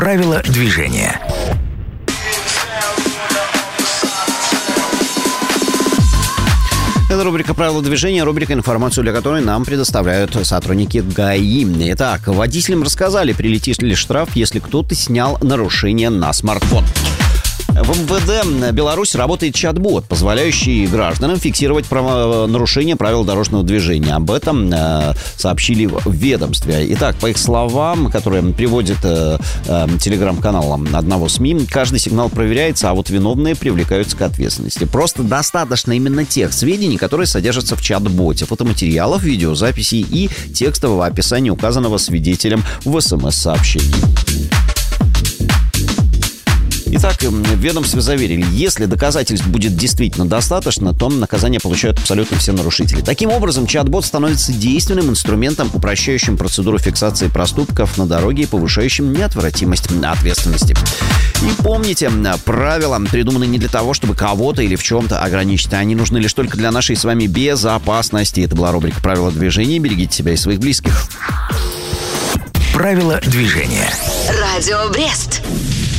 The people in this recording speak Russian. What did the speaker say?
Правила движения. Это рубрика «Правила движения», рубрика, информацию для которой нам предоставляют сотрудники ГАИ. Итак, водителям рассказали, прилетит ли штраф, если кто-то снял нарушение на смартфон. В МВД Беларуси работает чат-бот, позволяющий гражданам фиксировать нарушение правил дорожного движения. Об этом сообщили в ведомстве. Итак, по их словам, которые приводит телеграм-канал одного СМИ, каждый сигнал проверяется, а вот виновные привлекаются к ответственности. Просто достаточно именно тех сведений, которые содержатся в чат-боте, фотоматериалов, видеозаписей и текстового описания указанного свидетелем в СМС-сообщении. Итак, в ведомстве заверили, если доказательств будет действительно достаточно, то наказание получают абсолютно все нарушители. Таким образом, чат-бот становится действенным инструментом, упрощающим процедуру фиксации проступков на дороге и повышающим неотвратимость ответственности. И помните, правила придуманы не для того, чтобы кого-то или в чем-то ограничить. Они нужны лишь только для нашей с вами безопасности. Это была рубрика «Правила движения». Берегите себя и своих близких. Правила движения. Радио Брест.